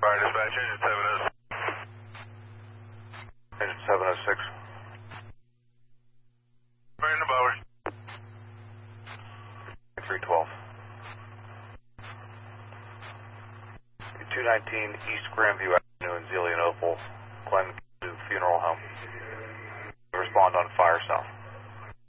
Fire dispatch, engine 706. Engine 706. Fire in the Bowers. 312. 219 East Grandview Avenue in Zelian Opal, Glen Funeral Home. Respond on fire.